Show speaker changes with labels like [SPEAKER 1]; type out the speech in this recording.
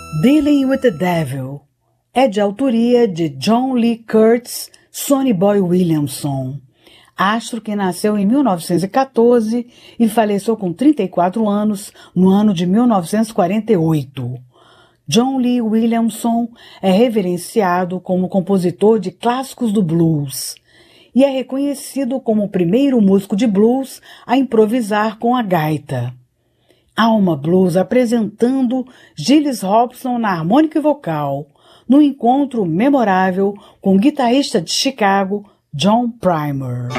[SPEAKER 1] Dealing with the Devil é de autoria de John Lee Curtis, Sonny Boy Williamson, astro que nasceu em 1914 e faleceu com 34 anos no ano de 1948. John Lee Williamson é reverenciado como compositor de clássicos do blues e é reconhecido como o primeiro músico de blues a improvisar com a gaita. Alma Blues apresentando Gilles Robson na harmônica e vocal, no encontro memorável com o guitarrista de Chicago, John Primer.